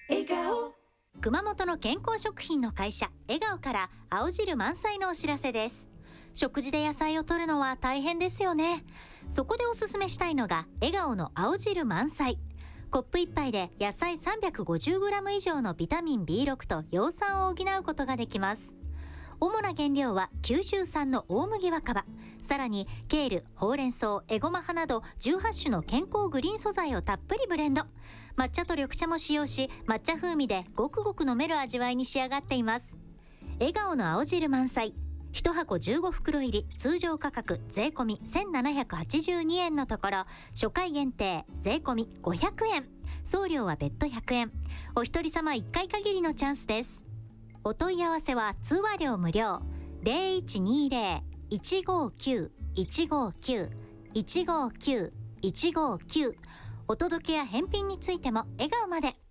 笑顔。 熊本の健康食品の会社笑顔から青汁満載のお知らせです。食事で野菜を摂るのは大変ですよね。そこでおすすめしたいのが笑顔の青汁満載。コップ1杯で野菜 350g 以上のビタミン B6 と葉酸を補うことができます。主な原料は九州産の大麦若葉、さらにケール、ほうれん草、エゴマ葉など18種の健康グリーン素材をたっぷりブレンド。抹茶と緑茶も使用し、抹茶風味でごくごく飲める味わいに仕上がっています。笑顔の青汁満載、1箱15袋入り、通常価格税込み1782円のところ、初回限定税込み500円、送料は別途100円。お一人様1回限りのチャンスです。お問い合わせは通話料無料、0120-159-159-159-159。お届けや返品についても笑顔まで。